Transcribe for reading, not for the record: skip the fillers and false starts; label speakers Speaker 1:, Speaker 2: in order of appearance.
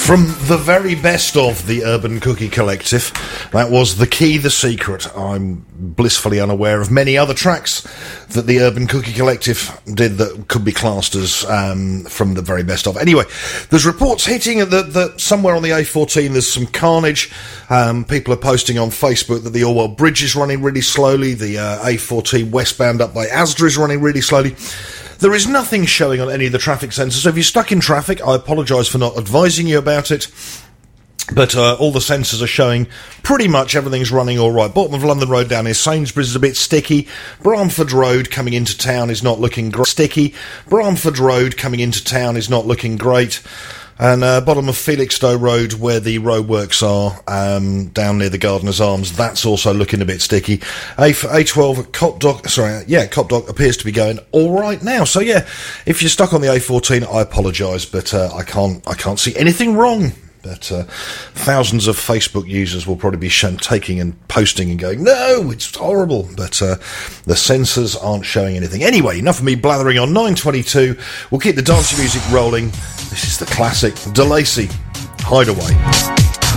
Speaker 1: From the very best of the Urban Cookie Collective, that was The Key, The Secret. I'm blissfully unaware of many other tracks that the Urban Cookie Collective did that could be classed as from the very best of. Anyway, there's reports hitting that somewhere on the A14 there's some carnage. People are posting on Facebook that the Orwell Bridge is running really slowly. The A14 westbound up by Asda is running really slowly. There is nothing showing on any of the traffic sensors, so if you're stuck in traffic, I apologise for not advising you about it, but all the sensors are showing pretty much everything's running all right. Bottom of London Road down here, Sainsbury's is a bit sticky. Bramford Road coming into town is not looking sticky. Bramford Road coming into town is not looking great. And bottom of Felixstowe Road, where the roadworks are, down near the Gardener's Arms, that's also looking a bit sticky. A12 at Copdock appears to be going all right now. So yeah, if you're stuck on the A14, I apologise, but I can't see anything wrong. But thousands of Facebook users will probably be taking and posting and going, no, it's horrible. But the sensors aren't showing anything. Anyway, enough of me blathering on. 9:22. We'll keep the dancing music rolling. This is the classic DeLacy, Hideaway.